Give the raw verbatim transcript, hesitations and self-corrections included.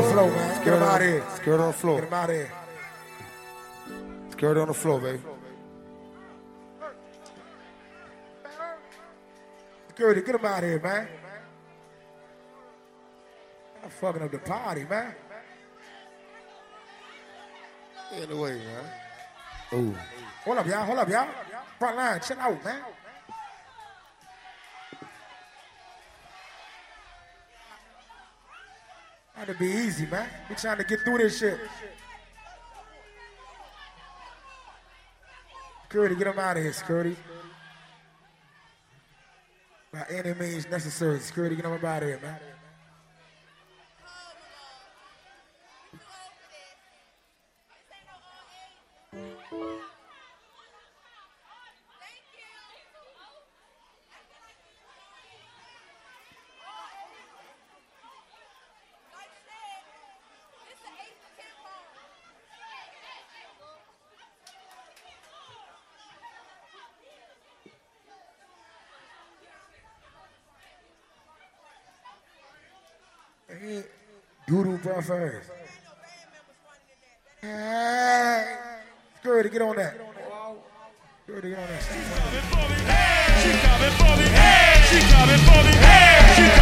the floor, man. Get him out of here. Security on the floor. Get him out of here. Security on the floor, baby. Security, get him out of here, man. I'm fucking up the party, man. Get in the way, man. Ooh. Hold up, y'all. Hold up, y'all. Front line, chill out, man. Trying to be easy, man. We trying to get through this shit. Security, get him out of here, security. By any means necessary. Security, get him out of here, man. Doodoo buffers. Hey, Security, get on that. Security, get on that. She coming for me. She coming for me. She coming for me.